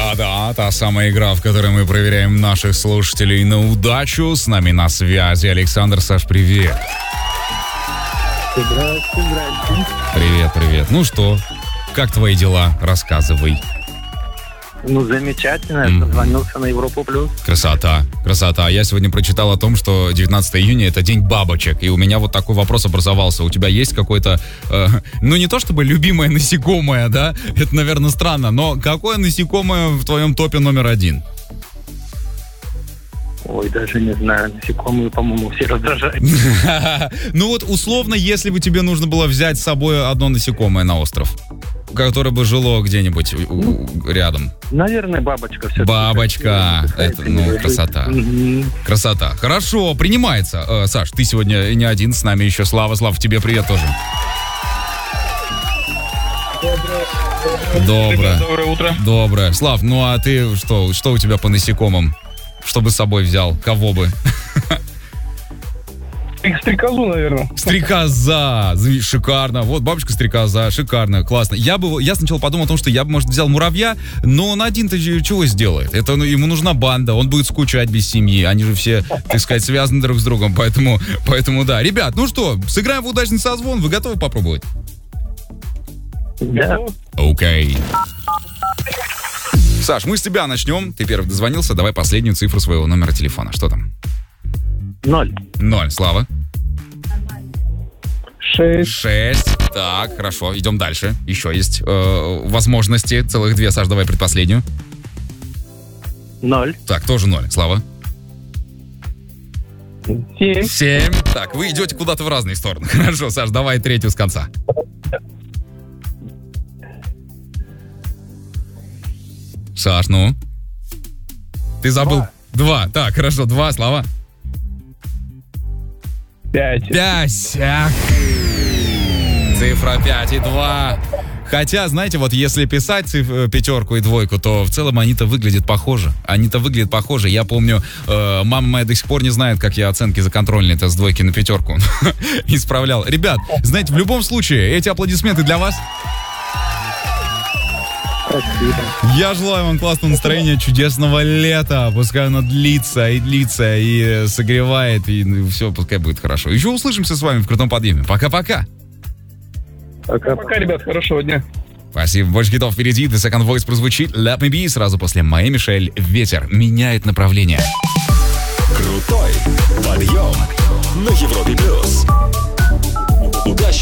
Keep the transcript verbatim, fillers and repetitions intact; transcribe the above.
Да-да, та самая игра, в которой мы проверяем наших слушателей на удачу. С нами на связи Александр. Саш, привет. Здравствуйте, здравствуйте. Привет, привет. Ну что, как твои дела? Рассказывай. Ну, замечательно. Я Мгм. позвонился на Европу Плюс. Красота, красота. Я сегодня прочитал о том, что девятнадцатое июня это день бабочек. И у меня вот такой вопрос образовался. У тебя есть какой-то, э, ну не то чтобы любимое насекомое, да? Это, наверное, странно. Но какое насекомое в твоем топе номер один? Ой, даже не знаю. Насекомые, по-моему, все раздражают. Ну вот условно, если бы тебе нужно было взять с собой одно насекомое на остров, которое бы жило где-нибудь у- у- рядом. Наверное, бабочка все. Бабочка. Это, ну, красота. Красота. Хорошо, принимается. Э, Саш, ты сегодня не один, с нами еще Слава. Слава, тебе привет тоже. Доброе. Доброе утро. Доброе. Слав, ну а ты что, что у тебя по насекомым? Что бы с собой взял? Кого бы? Стрекозу, наверное. Стрекоза, Зв- шикарно. Вот бабушка стрекоза, шикарно, классно. Я бы, я сначала подумал о том, что я бы, может, взял муравья, но он один-то ч- чего сделает? Это ну, ему нужна банда, он будет скучать без семьи. Они же все, так сказать, связаны друг с другом, поэтому, поэтому да. Ребят, ну что, сыграем в удачный созвон. Вы готовы попробовать? Да. Окей. Саш, мы с тебя начнем. Ты первый дозвонился. Давай последнюю цифру своего номера телефона. Что там? Ноль. Ноль. Слава. Шесть. Шесть. Так, хорошо. Идем дальше. Еще есть э, возможности. Целых две. Саш, давай предпоследнюю. Ноль. Так, тоже ноль. Слава. Семь. Семь. Так, вы идете куда-то в разные стороны. Хорошо, Саш, давай третью с конца. Саш, ну? Ты забыл? Два. Так, хорошо, два. Слава. Пять. Пять. Ах. Цифра пять и два. Хотя, знаете, вот если писать циф- пятерку и двойку, то в целом они-то выглядят похоже. Они-то выглядят похоже. Я помню, э, мама моя до сих пор не знает, как я оценки за контрольные-то с двойки на пятерку исправлял. Ребят, знаете, в любом случае, эти аплодисменты для вас. Спасибо. Я желаю вам классного настроения, чудесного лета. Пускай оно длится и длится, и согревает, и все, пускай будет хорошо. Еще услышимся с вами в крутом подъеме. Пока-пока. Пока. Пока, ребят, хорошего дня. Спасибо. Больше хитов впереди. The Second Voice прозвучит. Let Me Be. Сразу после Майи Мишель. Ветер меняет направление. Крутой подъем на Европе плюс. Удачи!